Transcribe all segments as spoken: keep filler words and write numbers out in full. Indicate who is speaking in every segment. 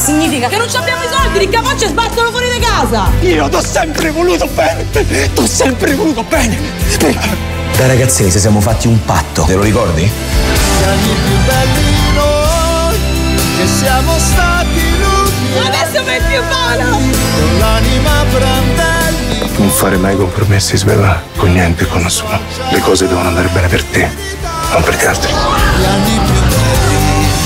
Speaker 1: significa che non abbiamo i soldi, i capocci sbattono fuori di casa.
Speaker 2: Io t'ho sempre voluto bene, t'ho sempre voluto bene.
Speaker 3: Da ragazzini ci siamo fatti un patto, te lo ricordi?
Speaker 4: Gli anni più belli noi, che siamo stati luminosi.
Speaker 1: Adesso metti più buono.
Speaker 4: Con l'anima brandelli.
Speaker 2: Non fare mai compromessi, Sveva, con niente e con nessuno. Le cose devono andare bene per te, non per gli altri.
Speaker 4: Gli anni più belli.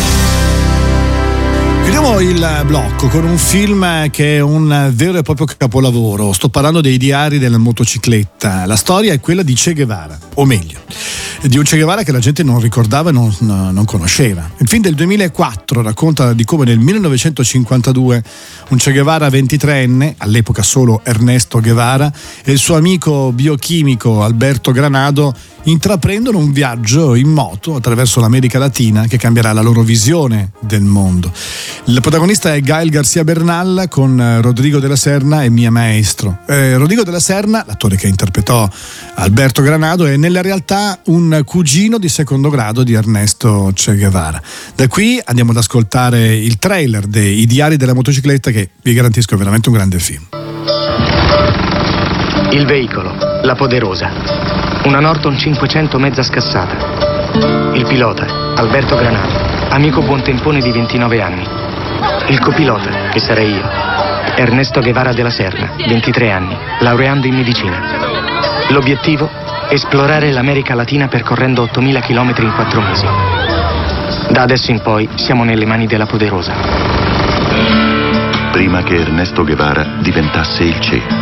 Speaker 5: Chiudiamo il blocco con un film che è un vero e proprio capolavoro. Sto parlando dei Diari della motocicletta. La storia è quella di Che Guevara, o meglio, di un Che Guevara che la gente non ricordava e non, non conosceva. Il film del duemilaquattro racconta di come nel millenovecentocinquantadue un Che Guevara ventitreenne, all'epoca solo Ernesto Guevara, e il suo amico biochimico Alberto Granado intraprendono un viaggio in moto attraverso l'America Latina che cambierà la loro visione del mondo. Il protagonista è Gael García Bernal con Rodrigo de la Serna e Mia Maestro. Eh, Rodrigo de la Serna, l'attore che interpretò Alberto Granado, è nella realtà un cugino di secondo grado di Ernesto Che Guevara. Da qui andiamo ad ascoltare il trailer dei I Diari della motocicletta, che vi garantisco è veramente un grande film.
Speaker 6: Il veicolo, la Poderosa. Una Norton cinquecento mezza scassata. Il pilota, Alberto Granado, amico buontempone di ventinove anni. Il copilota, che sarei io, Ernesto Guevara della Serna, ventitré anni, laureando in medicina. L'obiettivo? Esplorare l'America Latina percorrendo ottomila chilometri in quattro mesi. Da adesso in poi siamo nelle mani della Poderosa.
Speaker 7: Prima che Ernesto Guevara diventasse il Che.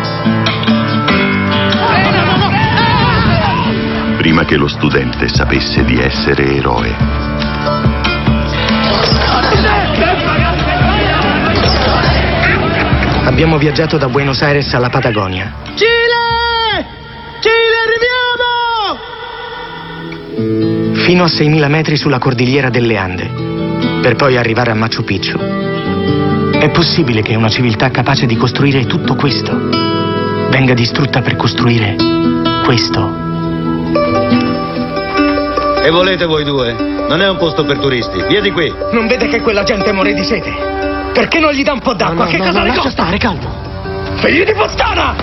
Speaker 7: Prima che lo studente sapesse di essere eroe.
Speaker 6: Abbiamo viaggiato da Buenos Aires alla Patagonia.
Speaker 4: Cile! Cile, arriviamo!
Speaker 6: Fino a seimila metri sulla cordigliera delle Ande, per poi arrivare a Machu Picchu. È possibile che una civiltà capace di costruire tutto questo venga distrutta per costruire questo?
Speaker 8: E volete voi due? Non è un posto per turisti. Via di qui.
Speaker 6: Non vede che quella gente muore di sete? Perché non gli dà un po' d'acqua?
Speaker 8: No, no,
Speaker 6: che
Speaker 8: no,
Speaker 6: cosa
Speaker 8: no,
Speaker 6: ne
Speaker 8: lascia
Speaker 6: costa?
Speaker 8: stare, calmo.
Speaker 6: Figli di puttana!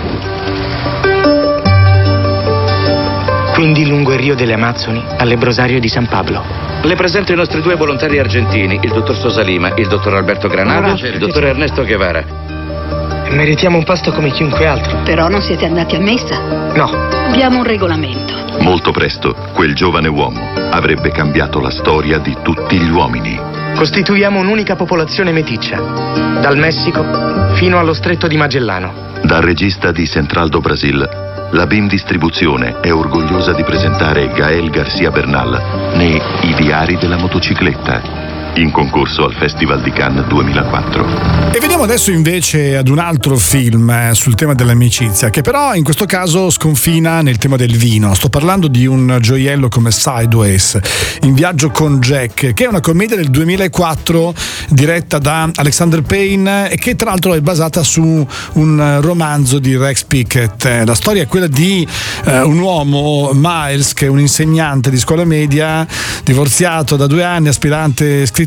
Speaker 6: Quindi lungo il Rio delle Amazzoni, all'Ebrosario di San Pablo.
Speaker 8: Le presento i nostri due volontari argentini, il dottor Sosa Lima, il dottor Alberto Granado, il dottor Ernesto Guevara.
Speaker 6: Meritiamo un pasto come chiunque altro.
Speaker 9: Però non siete andati a messa?
Speaker 6: No.
Speaker 9: Abbiamo un regolamento.
Speaker 7: Molto presto, quel giovane uomo avrebbe cambiato la storia di tutti gli uomini.
Speaker 6: Costituiamo un'unica popolazione meticcia, dal Messico fino allo Stretto di Magellano.
Speaker 7: Da regista di Central do Brasil, la B I M Distribuzione è orgogliosa di presentare Gael García Bernal nei I Diari della motocicletta, in concorso al Festival di Cannes duemilaquattro.
Speaker 5: E veniamo adesso invece ad un altro film eh, sul tema dell'amicizia, che però in questo caso sconfina nel tema del vino. Sto parlando di un gioiello come Sideways, In viaggio con Jack, che è una commedia del duemilaquattro diretta da Alexander Payne e che tra l'altro è basata su un romanzo di Rex Pickett. La storia è quella di eh, un uomo, Miles, che è un insegnante di scuola media, divorziato da due anni, aspirante scrittore,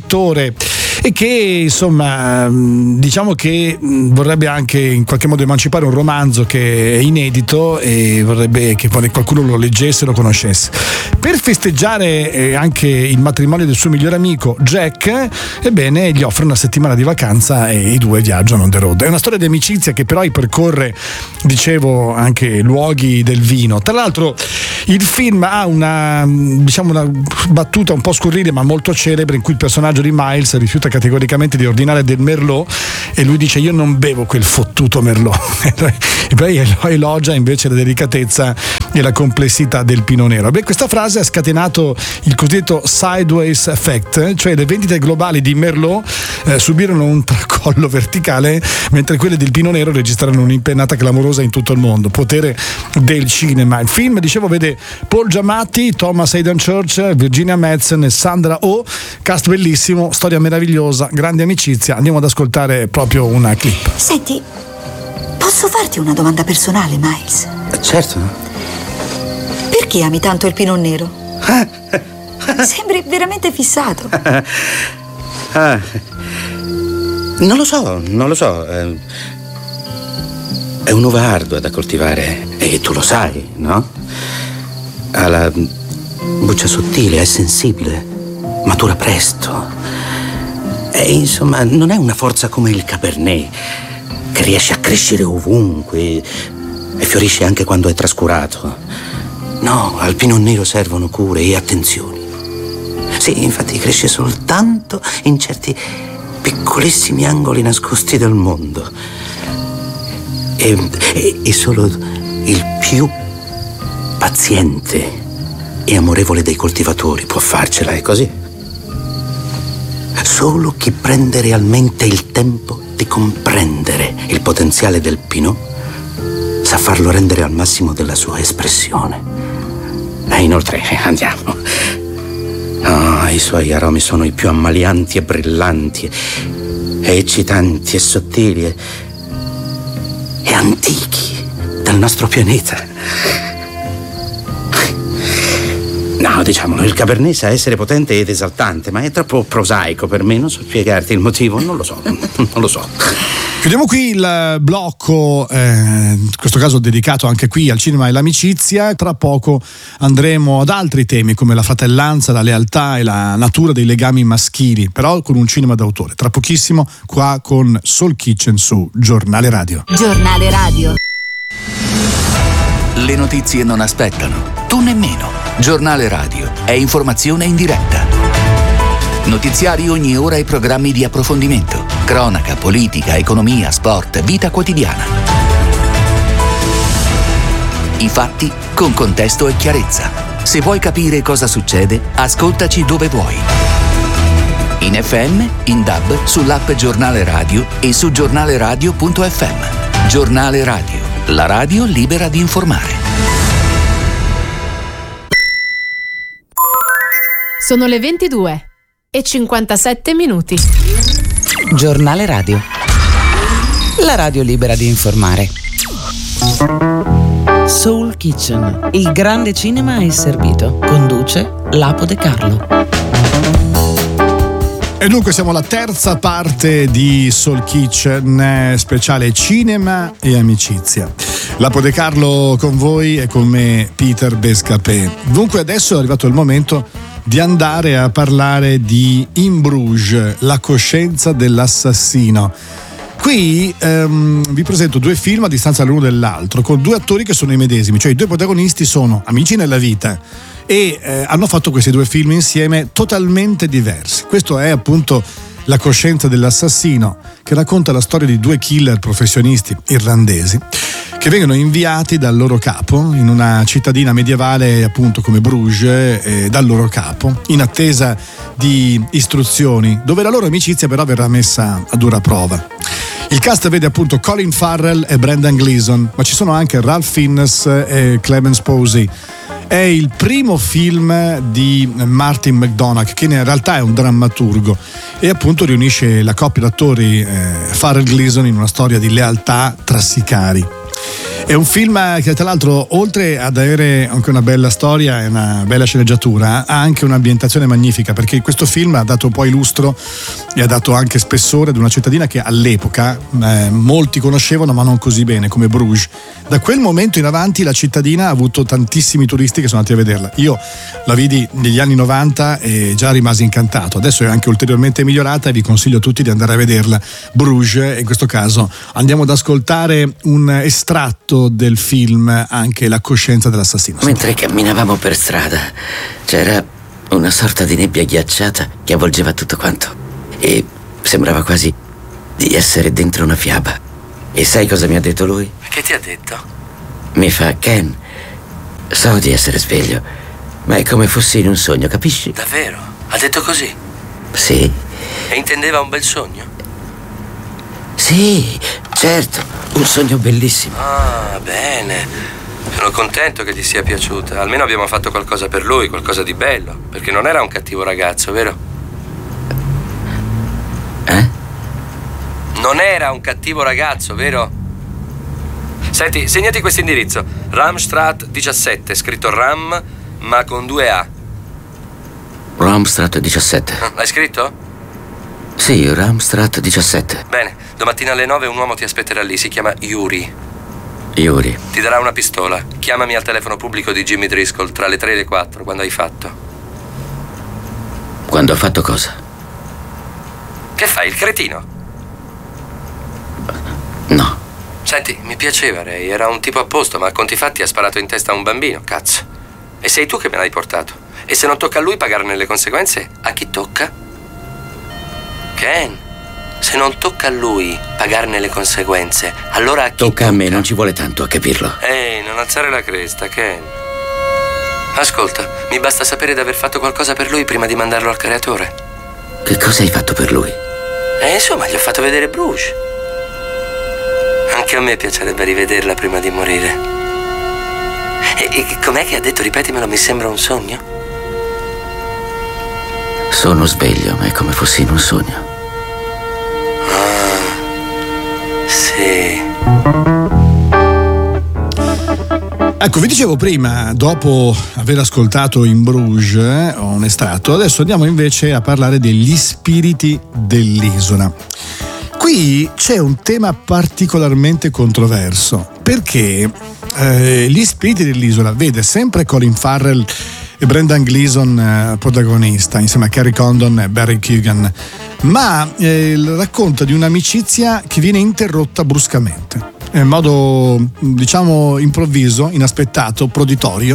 Speaker 5: e che insomma diciamo che vorrebbe anche in qualche modo emancipare un romanzo che è inedito e vorrebbe che qualcuno lo leggesse e lo conoscesse. Per festeggiare anche il matrimonio del suo migliore amico Jack, ebbene gli offre una settimana di vacanza e i due viaggiano on the road. È una storia di amicizia che però percorre, dicevo, anche luoghi del vino. Tra l'altro il film ha una, diciamo, una battuta un po' scurrile ma molto celebre, in cui il personaggio di Miles rifiuta categoricamente di ordinare del Merlot e lui dice: io non bevo quel fottuto Merlot. E poi elogia invece la delicatezza e la complessità del Pinot Nero. Beh, questa frase ha scatenato il cosiddetto Sideways Effect, cioè le vendite globali di Merlot eh, subirono un tracollo verticale, mentre quelle del Pinot Nero registrarono un'impennata clamorosa in tutto il mondo. Potere del cinema. Il film, dicevo, vede Paul Giamatti, Thomas Hayden Church, Virginia Madsen e Sandra Oh, cast bellissimo, storia meravigliosa, grande amicizia. Andiamo ad ascoltare proprio una clip.
Speaker 9: Senti, posso farti una domanda personale, Miles?
Speaker 10: Certo.
Speaker 9: Perché ami tanto il Pinot Nero? Sembri veramente fissato.
Speaker 10: Ah, Non lo so, non lo so. Eh, è un'uva ardua da coltivare e tu lo sai, no? Ha la buccia sottile, è sensibile, matura presto. E insomma, non è una forza come il Cabernet, che riesce a crescere ovunque e fiorisce anche quando è trascurato. No, al Pinot Nero servono cure e attenzioni. Sì, infatti cresce soltanto in certi piccolissimi angoli nascosti del mondo. E, e, e solo il più paziente e amorevole dei coltivatori può farcela, è così. Solo chi prende realmente il tempo di comprendere il potenziale del Pinot sa farlo rendere al massimo della sua espressione. E inoltre, andiamo. Oh, i suoi aromi sono i più ammalianti e brillanti, e eccitanti e sottili e, e antichi del nostro pianeta. No, diciamolo, il Cabernet sa essere potente ed esaltante, ma è troppo prosaico per me, non so spiegarti il motivo, non lo so, non lo so.
Speaker 5: Chiudiamo qui il blocco, eh, in questo caso dedicato anche qui al cinema e l'amicizia. Tra poco andremo ad altri temi come la fratellanza, la lealtà e la natura dei legami maschili, però con un cinema d'autore. Tra pochissimo qua con Soul Kitchen su Giornale Radio.
Speaker 11: Giornale Radio.
Speaker 12: Le notizie non aspettano, tu nemmeno. Giornale Radio è informazione in diretta. Notiziari ogni ora e programmi di approfondimento. Cronaca, politica, economia, sport, vita quotidiana. I fatti con contesto e chiarezza. Se vuoi capire cosa succede, ascoltaci dove vuoi. In F M, in D A B, sull'app Giornale Radio e su giornaleradio punto effe emme. Giornale Radio, la radio libera di informare.
Speaker 13: Sono le ventidue e cinquantasette minuti.
Speaker 14: Giornale Radio. La radio libera di informare. Soul Kitchen. Il grande cinema è servito. Conduce Lapo De Carlo.
Speaker 5: E dunque siamo alla terza parte di Soul Kitchen, speciale cinema e amicizia. Lapo De Carlo con voi e con me Peter Bescapè. Dunque adesso è arrivato il momento di andare a parlare di In Bruges, la coscienza dell'assassino. Qui ehm, vi presento due film a distanza l'uno dall'altro, con due attori che sono i medesimi, cioè i due protagonisti sono amici nella vita e eh, hanno fatto questi due film insieme totalmente diversi. Questo è appunto La coscienza dell'assassino, che racconta la storia di due killer professionisti irlandesi che vengono inviati dal loro capo in una cittadina medievale appunto come Bruges, eh, dal loro capo in attesa di istruzioni, dove la loro amicizia però verrà messa a dura prova. Il cast vede appunto Colin Farrell e Brendan Gleeson, ma ci sono anche Ralph Fiennes e Clemens Posey. È il primo film di Martin McDonagh, che in realtà è un drammaturgo, e appunto riunisce la coppia d'attori eh, Farrell-Gleeson in una storia di lealtà tra sicari. È un film che tra l'altro, oltre ad avere anche una bella storia e una bella sceneggiatura, ha anche un'ambientazione magnifica, perché questo film ha dato poi lustro e ha dato anche spessore ad una cittadina che all'epoca eh, molti conoscevano ma non così bene, come Bruges. Da quel momento in avanti la cittadina ha avuto tantissimi turisti che sono andati a vederla. Io la vidi negli anni novanta e già rimasi incantato. Adesso è anche ulteriormente migliorata e vi consiglio a tutti di andare a vederla. Bruges, in questo caso andiamo ad ascoltare un estratto del film, anche La coscienza dell'assassino.
Speaker 10: Mentre camminavamo per strada c'era una sorta di nebbia ghiacciata che avvolgeva tutto quanto e sembrava quasi di essere dentro una fiaba. E sai cosa mi ha detto lui?
Speaker 15: Che ti ha detto?
Speaker 10: Mi fa: Ken, so di essere sveglio, ma è come fossi in un sogno, capisci?
Speaker 15: Davvero? Ha detto così?
Speaker 10: Sì.
Speaker 15: E intendeva un bel sogno?
Speaker 10: Sì, certo, un sogno bellissimo.
Speaker 15: Ah, bene. Sono contento che ti sia piaciuta. Almeno abbiamo fatto qualcosa per lui, qualcosa di bello. Perché non era un cattivo ragazzo, vero?
Speaker 10: Eh?
Speaker 15: Non era un cattivo ragazzo, vero? Senti, segnati questo indirizzo. Ramstraat diciassette, scritto Ram, ma con due A.
Speaker 10: Ramstraat diciassette.
Speaker 15: L'hai scritto?
Speaker 10: Sì, Ramstraat diciassette.
Speaker 15: Bene, domattina alle nove un uomo ti aspetterà lì, si chiama Yuri.
Speaker 10: Yuri.
Speaker 15: Ti darà una pistola. Chiamami al telefono pubblico di Jimmy Driscoll tra le tre e le quattro, quando hai fatto.
Speaker 10: Quando ho fatto cosa?
Speaker 15: Che fai, il cretino?
Speaker 10: No.
Speaker 15: Senti, mi piaceva Ray, era un tipo a posto, ma a conti fatti ha sparato in testa a un bambino, cazzo. E sei tu che me l'hai portato. E se non tocca a lui pagarne le conseguenze, a chi tocca? Ken, se non tocca a lui pagarne le conseguenze, allora a chi
Speaker 10: tocca? Tocca a me, non ci vuole tanto a capirlo.
Speaker 15: Ehi, non alzare la cresta, Ken. Ascolta, mi basta sapere di aver fatto qualcosa per lui prima di mandarlo al creatore.
Speaker 10: Che cosa hai fatto per lui?
Speaker 15: E insomma, gli ho fatto vedere Bruges. Anche a me piacerebbe rivederla prima di morire. E, e com'è che ha detto, ripetimelo, mi sembra un sogno?
Speaker 10: Sono sveglio, ma è come fossi in un sogno.
Speaker 15: Ah, sì.
Speaker 5: Ecco, vi dicevo prima, dopo aver ascoltato In Bruges, eh, un estratto, adesso andiamo invece a parlare degli spiriti dell'isola. Qui c'è un tema particolarmente controverso, perché eh, gli spiriti dell'isola vede sempre Colin Farrell e Brendan Gleeson eh, protagonista, insieme a Kerry Condon e Barry Keoghan, ma eh, racconta di un'amicizia che viene interrotta bruscamente, in modo diciamo improvviso, inaspettato, proditorio.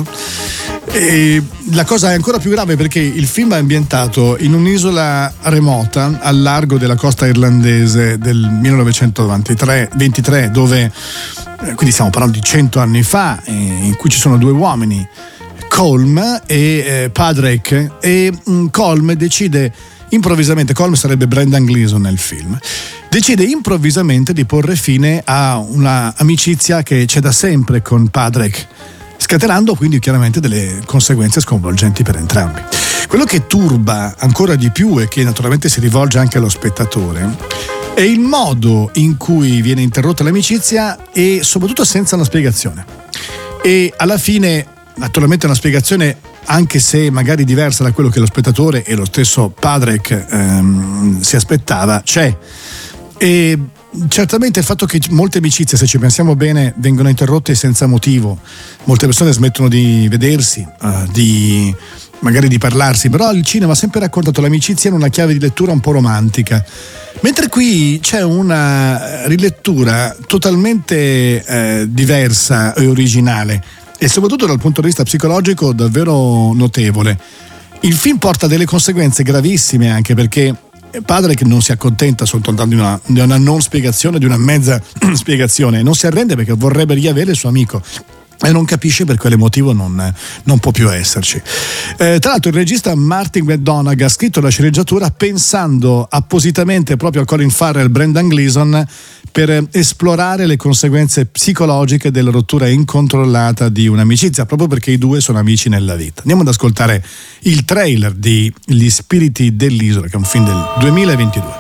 Speaker 5: E la cosa è ancora più grave perché il film è ambientato in un'isola remota al largo della costa irlandese del millenovecentoventitré, dove quindi stiamo parlando di cento anni fa, in cui ci sono due uomini, Colm e eh, Padraig, e mh, Colm decide improvvisamente, Colm sarebbe Brendan Gleeson nel film, decide improvvisamente di porre fine a una amicizia che c'è da sempre con Padraig, scatenando quindi chiaramente delle conseguenze sconvolgenti per entrambi. Quello che turba ancora di più e che naturalmente si rivolge anche allo spettatore è il modo in cui viene interrotta l'amicizia e soprattutto senza una spiegazione. E alla fine, naturalmente, una spiegazione, anche se magari diversa da quello che lo spettatore e lo stesso Padraig ehm, si aspettava, c'è. E certamente il fatto che molte amicizie, se ci pensiamo bene, vengono interrotte senza motivo, molte persone smettono di vedersi, uh, di magari di parlarsi, però il cinema ha sempre raccontato l'amicizia in una chiave di lettura un po' romantica, mentre qui c'è una rilettura totalmente eh, diversa e originale, e soprattutto dal punto di vista psicologico davvero notevole. Il film porta delle conseguenze gravissime, anche perché Padraig non si accontenta soltanto di una, di una non spiegazione, di una mezza spiegazione, non si arrende perché vorrebbe riavere il suo amico e non capisce per quale motivo non, non può più esserci. Eh, tra l'altro il regista Martin McDonagh ha scritto la sceneggiatura pensando appositamente proprio a Colin Farrell e Brendan Gleeson per esplorare le conseguenze psicologiche della rottura incontrollata di un'amicizia, proprio perché i due sono amici nella vita. Andiamo ad ascoltare il trailer di Gli spiriti dell'isola, che è un film del duemilaventidue.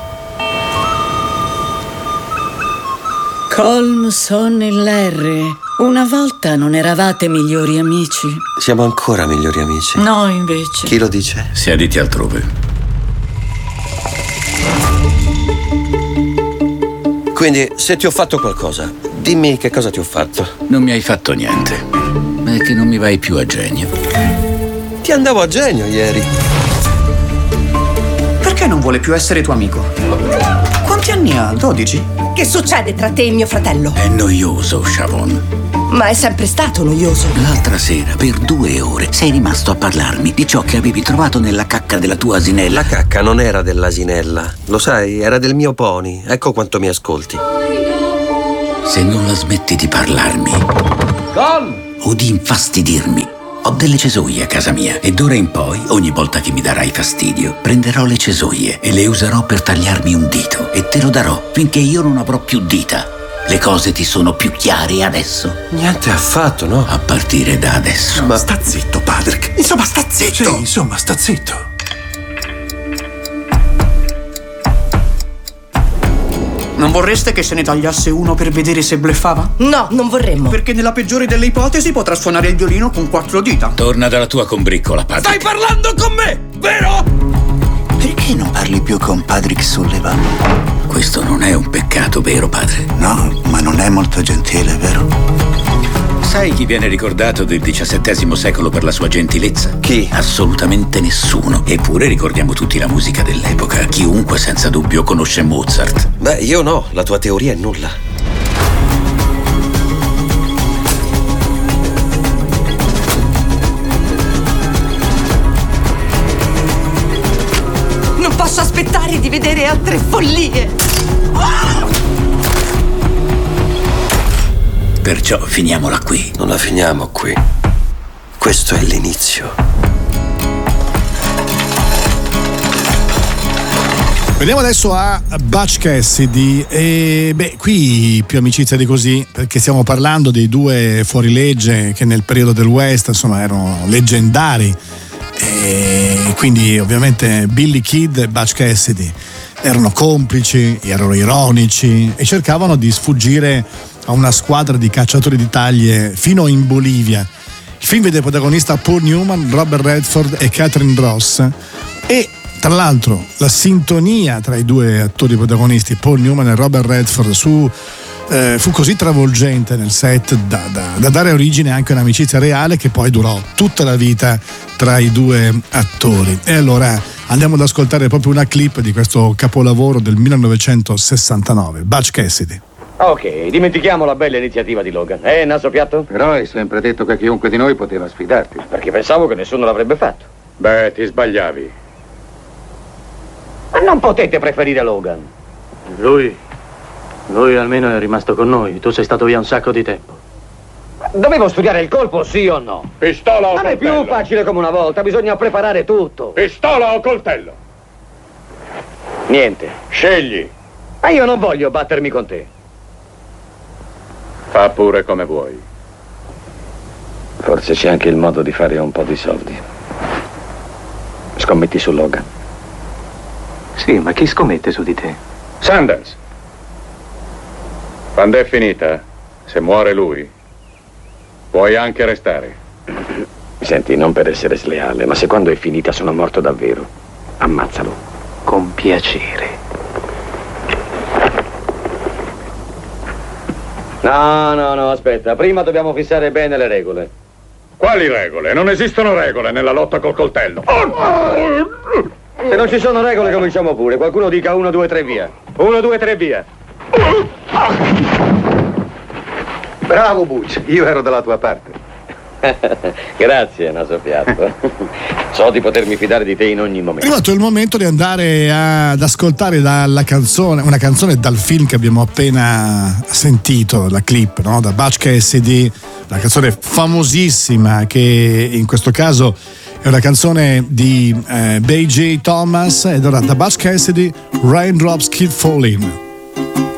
Speaker 11: Colm, Son e Larry, una volta non eravate migliori amici?
Speaker 16: Siamo ancora migliori amici.
Speaker 11: No, invece.
Speaker 16: Chi lo dice?
Speaker 10: Siediti altrove.
Speaker 16: Quindi, se ti ho fatto qualcosa, dimmi che cosa ti ho fatto.
Speaker 10: Non mi hai fatto niente. È che non mi vai più a genio.
Speaker 16: Ti andavo a genio ieri.
Speaker 17: Perché non vuole più essere tuo amico? Quanti anni ha? dodici?
Speaker 18: Che succede tra te e mio fratello?
Speaker 10: È noioso, Chavon.
Speaker 18: Ma è sempre stato noioso.
Speaker 10: L'altra sera, per due ore, sei rimasto a parlarmi di ciò che avevi trovato nella cacca della tua asinella.
Speaker 16: La cacca non era dell'asinella. Lo sai, era del mio pony. Ecco quanto mi ascolti.
Speaker 10: Se non la smetti di parlarmi
Speaker 16: Gol!
Speaker 10: o di infastidirmi, ho delle cesoie a casa mia e d'ora in poi, ogni volta che mi darai fastidio, prenderò le cesoie e le userò per tagliarmi un dito e te lo darò finché io non avrò più dita. Le cose ti sono più chiare adesso?
Speaker 16: Niente affatto, no?
Speaker 10: A partire da adesso.
Speaker 16: Ma
Speaker 2: sta zitto, Padraig. Insomma, sta zitto. Sì, insomma, sta zitto.
Speaker 17: Non vorreste che se ne tagliasse uno per vedere se bluffava?
Speaker 18: No, non vorremmo.
Speaker 17: Perché nella peggiore delle ipotesi potrà suonare il violino con quattro dita.
Speaker 10: Torna dalla tua combriccola, Padraig.
Speaker 17: Stai parlando con me, vero?
Speaker 19: Perché non parli più con Patrick Sullivan?
Speaker 20: Questo non è un peccato, vero padre?
Speaker 19: No, ma non è molto gentile, vero?
Speaker 20: Sai chi viene ricordato del diciassettesimo secolo per la sua gentilezza?
Speaker 19: Chi?
Speaker 20: Assolutamente nessuno. Eppure ricordiamo tutti la musica dell'epoca. Chiunque senza dubbio conosce Mozart.
Speaker 16: Beh, io no, la tua teoria è nulla.
Speaker 18: Non posso aspettare di vedere altre follie.
Speaker 20: Perciò finiamola qui.
Speaker 16: Non la finiamo qui. Questo è l'inizio.
Speaker 5: Veniamo adesso a Butch Cassidy e beh, qui più amicizia di così, perché stiamo parlando dei due fuorilegge che nel periodo del West insomma erano leggendari, e quindi ovviamente Billy Kidd e Butch Cassidy erano complici, erano ironici e cercavano di sfuggire a una squadra di cacciatori di taglie fino in Bolivia. Il film vede protagonista Paul Newman, Robert Redford e Catherine Ross, e tra l'altro la sintonia tra i due attori protagonisti, Paul Newman e Robert Redford, su, eh, fu così travolgente nel set da, da, da dare origine anche a un'amicizia reale che poi durò tutta la vita tra i due attori. E allora andiamo ad ascoltare proprio una clip di questo capolavoro del millenovecentosessantanove, Butch Cassidy.
Speaker 8: Ok, dimentichiamo la bella iniziativa di Logan. Eh, naso piatto?
Speaker 21: Però hai sempre detto che chiunque di noi poteva sfidarti.
Speaker 8: Perché pensavo che nessuno l'avrebbe fatto.
Speaker 21: Beh, ti sbagliavi.
Speaker 8: Ma non potete preferire Logan.
Speaker 6: Lui... lui almeno è rimasto con noi. Tu sei stato via un sacco di tempo.
Speaker 8: Dovevo studiare il colpo, sì o no?
Speaker 21: Pistola o
Speaker 8: non
Speaker 21: coltello?
Speaker 8: Non è più facile come una volta, bisogna preparare tutto.
Speaker 21: Pistola o coltello?
Speaker 8: Niente.
Speaker 21: Scegli.
Speaker 8: Ma io non voglio battermi con te.
Speaker 21: Fa pure come vuoi.
Speaker 8: Forse c'è anche il modo di fare un po' di soldi. Scommetti su Logan?
Speaker 6: Sì, ma chi scommette su di te?
Speaker 21: Sanders. Quando è finita, se muore lui, puoi anche restare.
Speaker 8: Senti, non per essere sleale, ma se quando è finita sono morto davvero, ammazzalo.
Speaker 6: Con piacere.
Speaker 8: No, no, no, aspetta. Prima dobbiamo fissare bene le regole.
Speaker 21: Quali regole? Non esistono regole nella lotta col coltello.
Speaker 8: Se non ci sono regole, cominciamo pure. Qualcuno dica uno, due, tre, via. Uno, due, tre, via.
Speaker 21: Bravo, Butch. Io ero dalla tua parte.
Speaker 8: Grazie, naso piatto. So di potermi fidare di te in ogni momento.
Speaker 5: È arrivato il momento di andare ad ascoltare dalla canzone, una canzone dal film che abbiamo appena sentito, la clip, no? Da Butch Cassidy, la canzone famosissima che in questo caso è una canzone di eh, B J Thomas, ed ora da Butch Cassidy, Raindrops Keep Falling.